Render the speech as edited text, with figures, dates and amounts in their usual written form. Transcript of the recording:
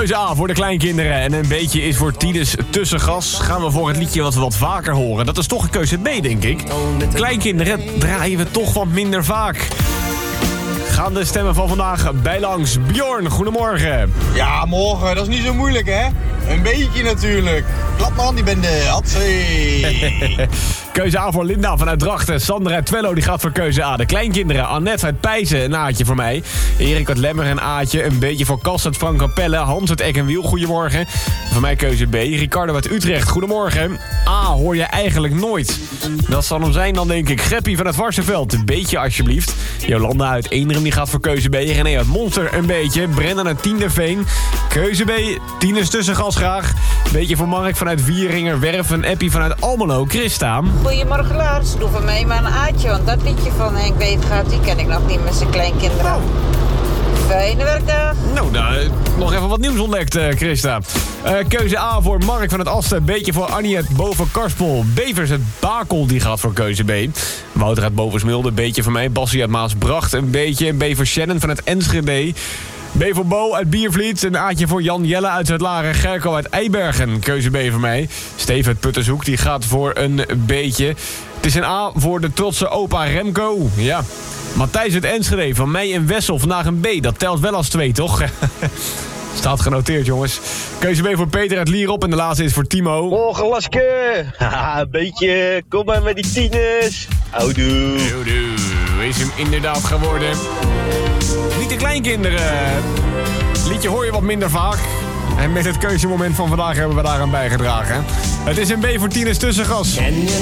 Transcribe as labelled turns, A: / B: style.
A: Keuze A voor de kleinkinderen en een beetje is voor Tines tussengas. Gaan we voor het liedje wat we wat vaker horen. Dat is toch een keuze B, denk ik. Kleinkinderen draaien we toch wat minder vaak. Gaan de stemmen van vandaag bij langs. Bjorn, goedemorgen.
B: Ja, morgen, dat is niet zo moeilijk, hè? Een beetje natuurlijk. Klap maar aan die bende. Hatsé.
A: Keuze A voor Linda vanuit Drachten. Sandra uit Twello die gaat voor keuze A. De kleinkinderen. Annette uit Pijzen, een Aatje voor mij. Erik uit Lemmer, een Aatje. Een beetje voor Kas uit Frank Capelle. Hans uit Eck en Wiel, goedemorgen. Voor mij keuze B. Ricardo uit Utrecht, goedemorgen. A hoor je eigenlijk nooit. Dat zal hem zijn dan, denk ik. Greppie van het Varsenveld, een beetje alsjeblieft. Jolanda uit Eenrum die gaat voor keuze B. René uit Monster, een beetje. Brendan uit Tienderveen. Keuze B. Tines tussengas graag. Beetje voor Mark vanuit Wieringer. Werf een Appie vanuit Almelo. Christa.
C: Goedemorgen Lars, doe voor mij maar een Aatje, want dat liedje van Henk Weetgaard, die ken ik nog niet met zijn kleinkinderen.
A: Oh.
C: Fijne werkdag.
A: Nou, nog even wat nieuws ontdekt, Christa. Keuze A voor Mark van het Asten. Beetje voor Annie uit Boven Karspel. Bevers uit Bakel, die gaat voor keuze B. Wouter uit Bovensmilde, beetje voor mij. Bassie uit Maasbracht, een beetje. Een B voor Shannon van het Enschede. B voor Bo uit Biervliet. Een Aatje voor Jan Jelle uit Zuid-Laren. Gerco uit Eibergen. Keuze B voor mij. Steven uit Puttershoek. Die gaat voor een beetje. Het is een A voor de trotse opa Remco. Ja. Matthijs uit Enschede. Van mij en Wessel. Vandaag een B. Dat telt wel als 2, toch? Staat genoteerd, jongens. Keuze B voor Peter uit Lierop. En de laatste is voor Timo.
D: Morgen, Laske. Haha, een beetje. Kom maar met die tieners. Houdoe.
A: Houdoe. Is hem inderdaad geworden. Niet de kleinkinderen. Liedje hoor je wat minder vaak. En met het keuzemoment van vandaag hebben we daaraan bijgedragen. Het is een B voor Tines tussengas.